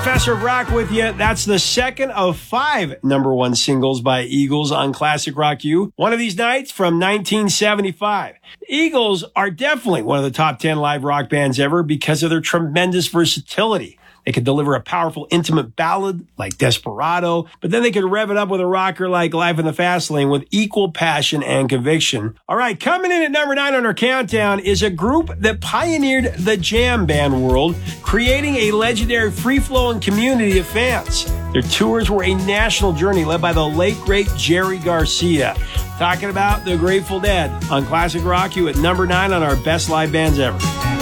Professor of Rock with you. That's the second of 5 number 1 singles by Eagles on Classic Rock U. One of these nights from 1975. Eagles are definitely one of the top 10 live rock bands ever because of their tremendous versatility. They could deliver a powerful, intimate ballad like Desperado, but then they could rev it up with a rocker like Life in the Fast Lane with equal passion and conviction. All right, coming in at number 9 on our countdown is a group that pioneered the jam band world, creating a legendary free-flowing community of fans. Their tours were a national journey led by the late, great Jerry Garcia. Talking about the Grateful Dead on Classic Rock U at number 9 on our best live bands ever.